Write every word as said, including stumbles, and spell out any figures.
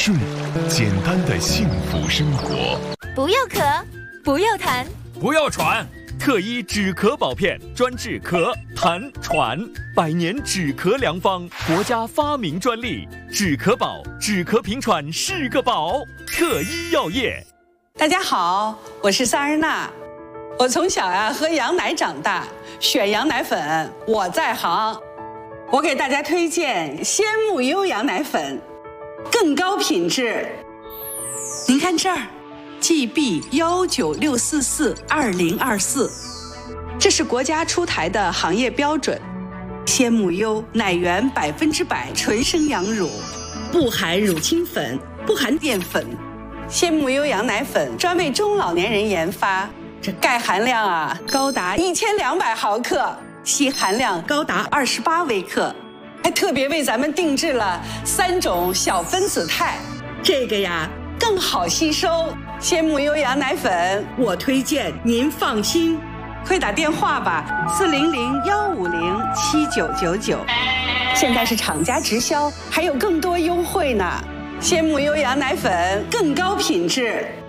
顺，简单的幸福生活。 不要咳，不要痰， 不要喘。特医止咳宝片专治咳、痰、喘，百年止咳良方，国家发明专利。止咳宝，止咳平喘是个宝。特医药业。 大家好，我是萨日娜。我从小呀、啊、喝羊奶长大，选羊奶粉我在行。我给大家推荐鲜木优羊奶粉，更高品质。您看这儿 ，G B 幺九六四四二零二四，这是国家出台的行业标准。鲜木优奶源百分之百纯生羊乳，不含乳清粉，不含淀粉。鲜木优羊奶粉专为中老年人研发，这钙含量啊高达一千两百毫克，硒含量高达二十八微克，还特别为咱们定制了三种小分子肽，这个呀更好吸收。鲜木优羊奶粉我推荐，您放心，快打电话吧，四零零幺五零七九九九。现在是厂家直销，还有更多优惠呢。鲜木优羊奶粉更高品质。